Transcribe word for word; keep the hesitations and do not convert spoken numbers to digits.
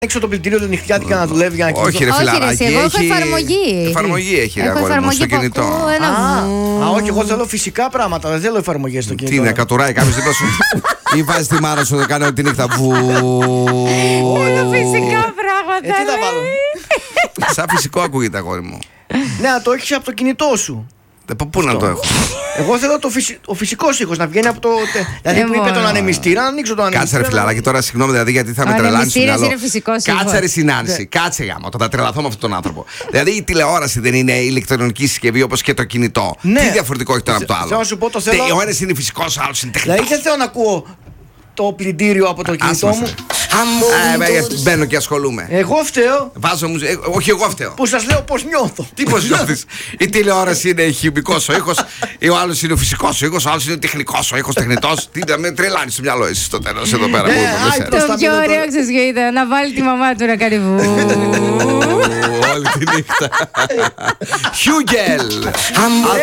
Έξω το πλυντήριο του νυχτιάτικα να δουλεύει για να κοιμηθώ. Όχι, ρε φιλαράκι. Εγώ έχω έχει... εφαρμογή. Εφαρμογή έχει, ρε Έχω αγόρι μου, εφαρμογή στο που κινητό. ακούω ένα Α, βου. α, όχι, εγώ θέλω φυσικά πράγματα. Δεν θέλω εφαρμογές στο κινητό. Τι είναι, κατουράει κάποιο δίπλα σου. Ή βάζει τη μάνα σου να κάνει όλη τη νύχτα. Βου. Είναι φυσικά πράγματα. Ε, τι θα βάλω. Σαν φυσικό ακούγεται, αγόρι μου. Ναι, να το έχεις από το κινητό σου. Ε, Πού να το έχω. Εγώ θέλω το φυσι... ο φυσικός ήχος να βγαίνει από το. Δηλαδή που είπε τον ανεμιστήρα, να ανοίξω τον ανεμιστήρα. Κάτσε ρε φιλαράκι, τώρα συγγνώμη δηλαδή γιατί θα με Ο τρελάνει. ανεμιστήρας είναι φυσικός ήχος. Κάτσε ρε συνάντηση, κάτσε γάμα, το θα τρελαθώ με αυτόν τον άνθρωπο. Δηλαδή η τηλεόραση δεν είναι ηλεκτρονική συσκευή όπως και το κινητό. Ναι. Τι διαφορετικό έχει το ένα από το άλλο. Θέλω να σου πω, το θέλω- Τε- Ο ένας είναι φυσικός, ο άλλος είναι τεχνητός. Δηλαδή δεν θέλω να ακούω το πλυντήριο από το κινητό Άσε μου. μας, ρε. Ε, Μπαίνω και ασχολούμαι. Εγώ φταίω Βάζω μουζι... ε, Όχι, εγώ φταίω. που σας λέω πως νιώθω. Τι πως νιώθεις. Η τηλεόραση είναι χημικός ο ήχος, ο άλλος είναι ο φυσικός ο ήχος, ο άλλος είναι ο τεχνικός ο ήχος, τεχνητός. Τι να με τρελάνει στο μυαλό εσύ στο τέλος εδώ πέρα. Ε, που άι, δεν ξέρω. προς τα Το πιο μήνυμα ωραίο τώρα. ξέρεις ποιο ήταν. Να βάλει τη μαμά του να κάνει βου. Όλη τη νύχτα. Χιούγκελ.